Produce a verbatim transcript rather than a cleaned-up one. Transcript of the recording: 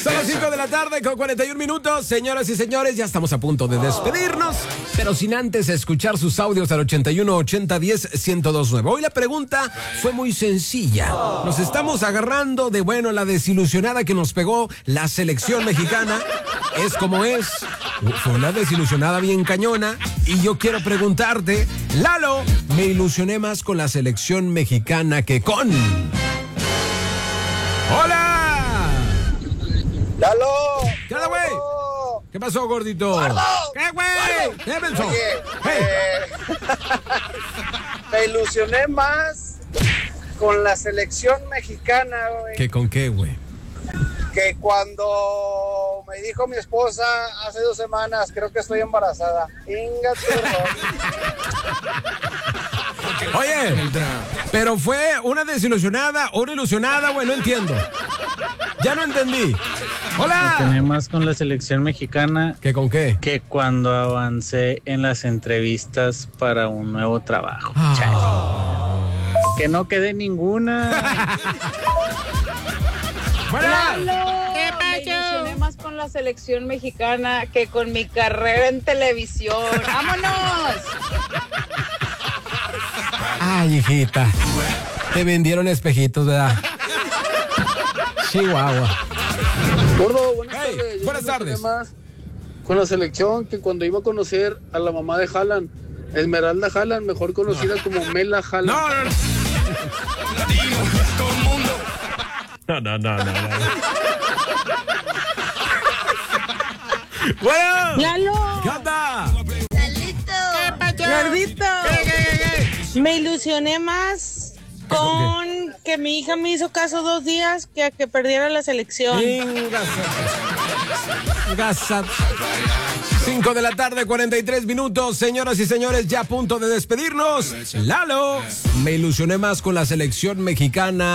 Son las cinco de la tarde con cuarenta y un minutos. Señoras y señores, ya estamos a punto de despedirnos, pero sin antes escuchar sus audios al ochenta y uno, ochenta, diez, ciento dos nueve. Hoy la pregunta fue muy sencilla. Nos estamos agarrando de, bueno, la desilusionada que nos pegó la selección mexicana. Es como es. Fue una desilusionada bien cañona. Y yo quiero preguntarte, Lalo, me ilusioné más con la selección mexicana que con... ¡Hola! ¡Lalo! ¿Qué onda, güey? ¿Qué pasó, gordito? ¡Gordo! ¿Qué, güey? ¿Qué pensó? Oye, Hey. eh, me ilusioné más con la selección mexicana, güey, ¿Qué con qué, güey? que cuando me dijo mi esposa hace dos semanas, creo que estoy embarazada. Inga tu Oye, pero fue una desilusionada o una ilusionada, güey, no entiendo. Ya no entendí. Hola. Tenía más con la selección mexicana ¿Qué con qué? que cuando avancé en las entrevistas para un nuevo trabajo. Ah. Chale. Que no quede ninguna. ¡Fuera! ¿Qué Me ilusioné más con la selección mexicana que con mi carrera en televisión. ¡Vámonos! Ay, hijita. Te vendieron espejitos, ¿verdad? Chihuahua. Gordo, buenas Hey, tardes. Yo buenas me ilusioné tardes. más con la selección que cuando iba a conocer a la mamá de Haaland, Esmeralda Haaland, mejor conocida como Mela Haaland. No, no, no. No, no, no, no, no. Bueno. ¡Lalo! ¿Qué onda? ¡Gordito! Me ilusioné más con que mi hija me hizo caso dos días que a que perdiera la selección. Gasat. cinco de la tarde, cuarenta y tres minutos. Señoras y señores, ya a punto de despedirnos. Lalo, me ilusioné más con la selección mexicana.